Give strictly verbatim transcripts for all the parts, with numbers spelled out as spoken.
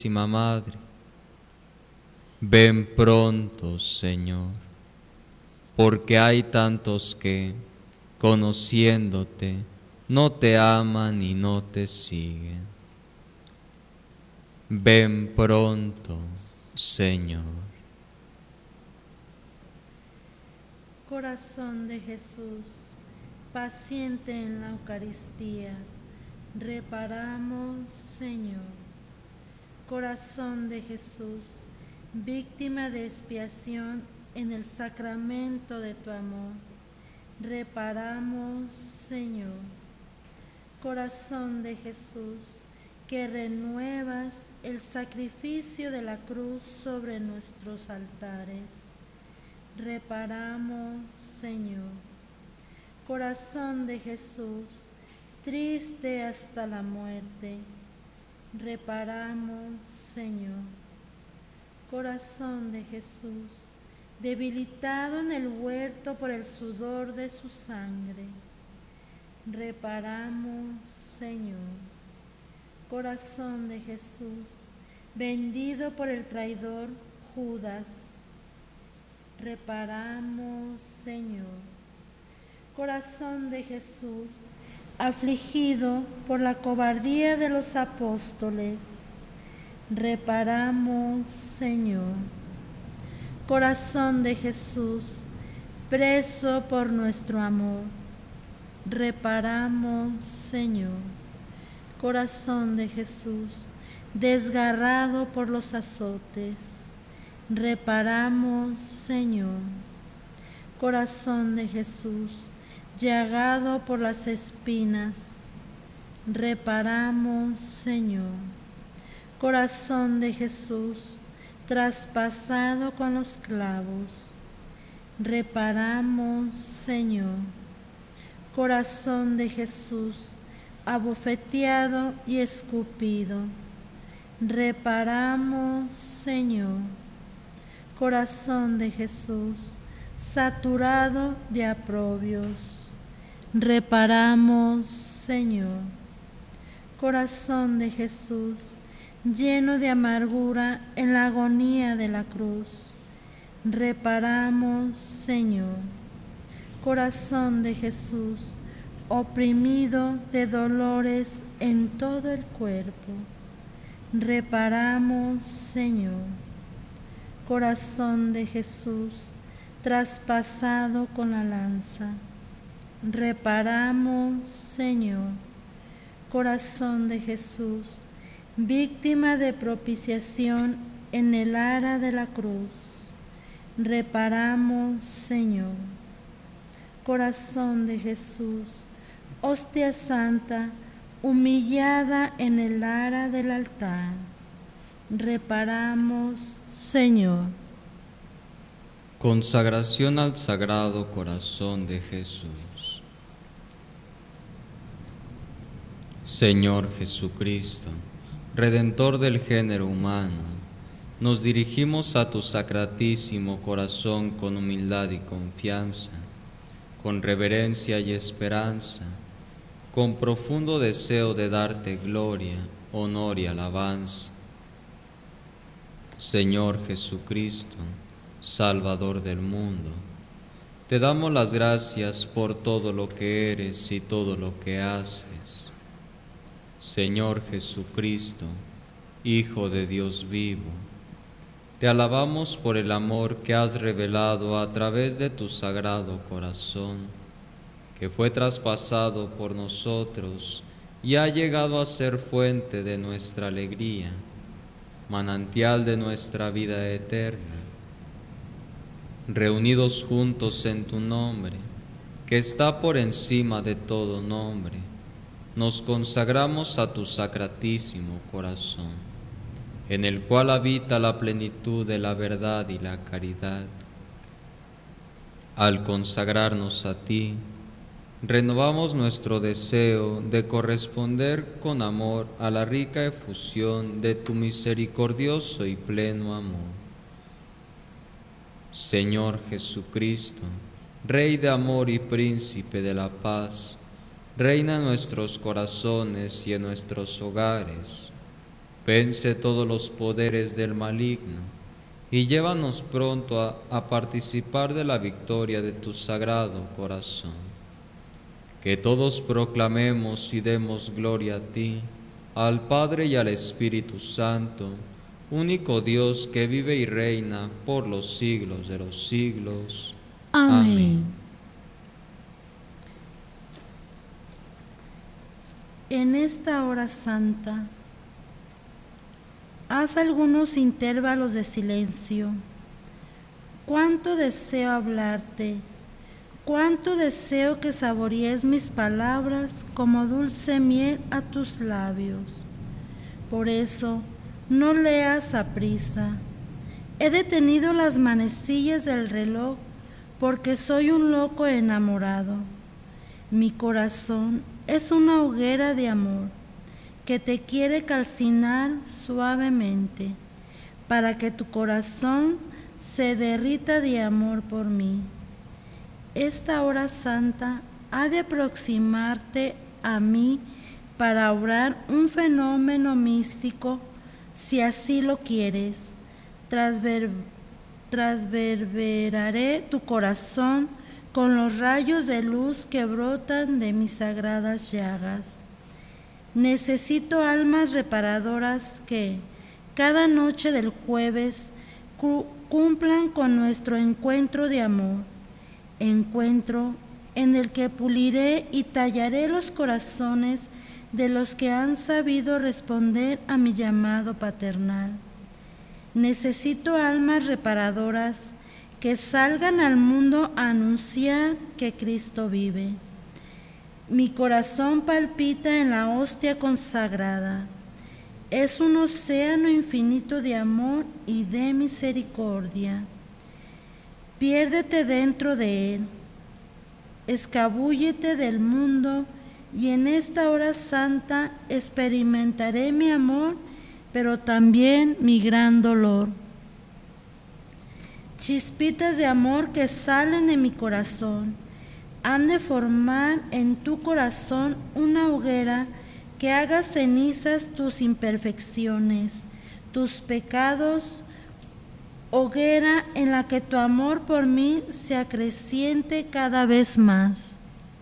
Madre, ven pronto, Señor, porque hay tantos que, conociéndote, no te aman y no te siguen. Ven pronto, Señor. Corazón de Jesús, paciente en la Eucaristía, reparamos, Señor. Corazón de Jesús, víctima de expiación en el sacramento de tu amor, reparamos, Señor. Corazón de Jesús, que renuevas el sacrificio de la cruz sobre nuestros altares, reparamos, Señor. Corazón de Jesús, triste hasta la muerte, reparamos, Señor. Corazón de Jesús, debilitado en el huerto por el sudor de su sangre, reparamos, Señor. Corazón de Jesús, vendido por el traidor Judas, reparamos, Señor. Corazón de Jesús, afligido por la cobardía de los apóstoles, reparamos, Señor. Corazón de Jesús, preso por nuestro amor, reparamos, Señor. Corazón de Jesús, desgarrado por los azotes, reparamos, Señor. Corazón de Jesús, llagado por las espinas, reparamos, Señor. Corazón de Jesús, traspasado con los clavos, reparamos, Señor. Corazón de Jesús, abofeteado y escupido, reparamos, Señor. Corazón de Jesús, saturado de aprobios, reparamos, Señor. Corazón de Jesús, lleno de amargura en la agonía de la cruz, reparamos, Señor. Corazón de Jesús, oprimido de dolores en todo el cuerpo, reparamos, Señor. Corazón de Jesús, traspasado con la lanza, reparamos, Señor. Corazón de Jesús, víctima de propiciación en el ara de la cruz, reparamos, Señor. Corazón de Jesús, hostia santa, humillada en el ara del altar, reparamos, Señor. Consagración al Sagrado Corazón de Jesús. Señor Jesucristo, Redentor del género humano, nos dirigimos a tu sacratísimo corazón con humildad y confianza, con reverencia y esperanza, con profundo deseo de darte gloria, honor y alabanza. Señor Jesucristo, Salvador del mundo, te damos las gracias por todo lo que eres y todo lo que haces. Señor Jesucristo, Hijo de Dios vivo, te alabamos por el amor que has revelado a través de tu sagrado corazón, que fue traspasado por nosotros y ha llegado a ser fuente de nuestra alegría, manantial de nuestra vida eterna. Reunidos juntos en tu nombre, que está por encima de todo nombre, nos consagramos a tu sacratísimo corazón, en el cual habita la plenitud de la verdad y la caridad. Al consagrarnos a ti, renovamos nuestro deseo de corresponder con amor a la rica efusión de tu misericordioso y pleno amor. Señor Jesucristo, Rey de amor y Príncipe de la paz, reina en nuestros corazones y en nuestros hogares. Vence todos los poderes del maligno y llévanos pronto a, a participar de la victoria de tu sagrado corazón. Que todos proclamemos y demos gloria a ti, al Padre y al Espíritu Santo, único Dios que vive y reina por los siglos de los siglos. Amén. Amén. En esta hora santa, haz algunos intervalos de silencio. Cuánto deseo hablarte, cuánto deseo que saborees mis palabras como dulce miel a tus labios. Por eso, no leas aprisa. He detenido las manecillas del reloj porque soy un loco enamorado. Mi corazón es una hoguera de amor que te quiere calcinar suavemente para que tu corazón se derrita de amor por mí. Esta hora santa ha de aproximarte a mí para obrar un fenómeno místico, si así lo quieres. Trasver, trasverberaré tu corazón con los rayos de luz que brotan de mis sagradas llagas. Necesito almas reparadoras que, cada noche del jueves, cumplan con nuestro encuentro de amor, encuentro en el que puliré y tallaré los corazones de los que han sabido responder a mi llamado paternal. Necesito almas reparadoras que salgan al mundo a anunciar que Cristo vive. Mi corazón palpita en la hostia consagrada. Es un océano infinito de amor y de misericordia. Piérdete dentro de él, escabúllete del mundo, y en esta hora santa experimentaré mi amor, pero también mi gran dolor. Chispitas de amor que salen de mi corazón han de formar en tu corazón una hoguera que haga cenizas tus imperfecciones, tus pecados, hoguera en la que tu amor por mí se acreciente cada vez más.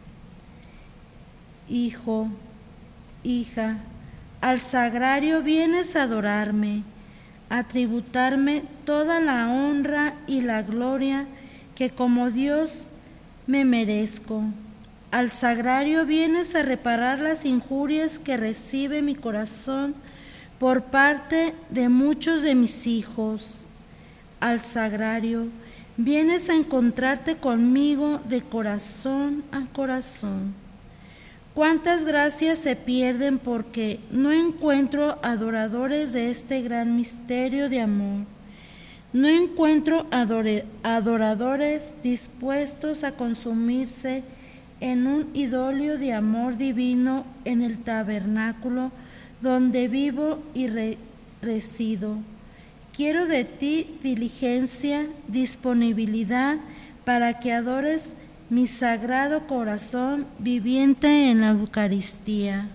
Hijo, hija, al sagrario vienes a adorarme, a tributarme toda la honra y la gloria que como Dios me merezco. Al sagrario vienes a reparar las injurias que recibe mi corazón por parte de muchos de mis hijos. Al sagrario vienes a encontrarte conmigo de corazón a corazón. Cuántas gracias se pierden porque no encuentro adoradores de este gran misterio de amor. No encuentro adore, adoradores dispuestos a consumirse en un idolio de amor divino en el tabernáculo donde vivo y re, resido. Quiero de ti diligencia, disponibilidad para que adores mi sagrado corazón viviente en la Eucaristía.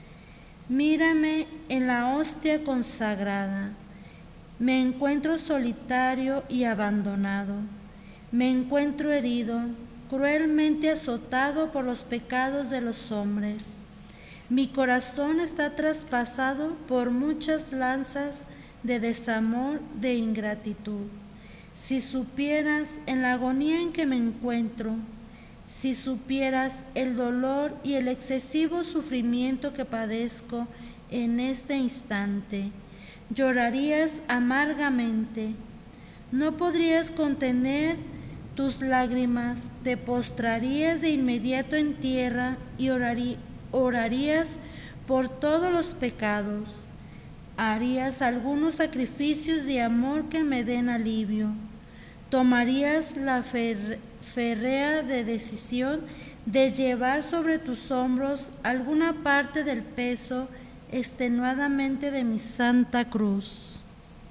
Mírame en la hostia consagrada. Me encuentro solitario y abandonado. Me encuentro herido, cruelmente azotado por los pecados de los hombres. Mi corazón está traspasado por muchas lanzas de desamor, de ingratitud. Si supieras en la agonía en que me encuentro, si supieras el dolor y el excesivo sufrimiento que padezco en este instante, llorarías amargamente. No podrías contener tus lágrimas, te postrarías de inmediato en tierra y orarí, orarías por todos los pecados. Harías algunos sacrificios de amor que me den alivio. Tomarías la fer, férrea de decisión de llevar sobre tus hombros alguna parte del peso extenuadamente de mi santa cruz.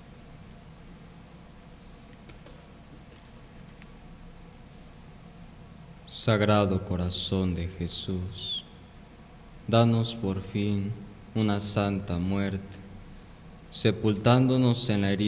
Sagrado Corazón de Jesús, danos por fin una santa muerte, sepultándonos en la herida